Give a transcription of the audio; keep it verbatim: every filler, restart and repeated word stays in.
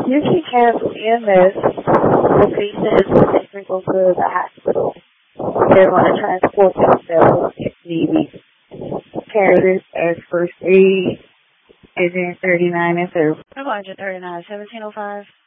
You can cancel E M S. The patient is going to go to the hospital. They're going to transport themselves if need be. Carriers as first aid, and then thirty-nine and thirty. one hundred thirty-nine, seventeen oh five.